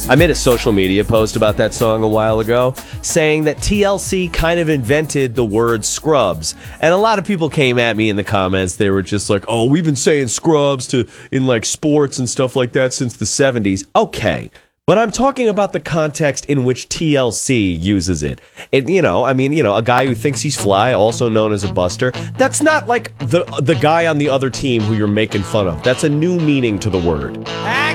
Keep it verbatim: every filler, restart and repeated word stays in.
I made a social media post about that song a while ago, saying that T L C kind of invented the word scrubs. And a lot of people came at me in the comments. They were just like, oh, we've been saying scrubs to in like sports and stuff like that since the seventies. Okay. But I'm talking about the context in which T L C uses it. It, you know, I mean, you know, a guy who thinks he's fly, also known as a buster, that's not like the the guy on the other team who you're making fun of. That's a new meaning to the word.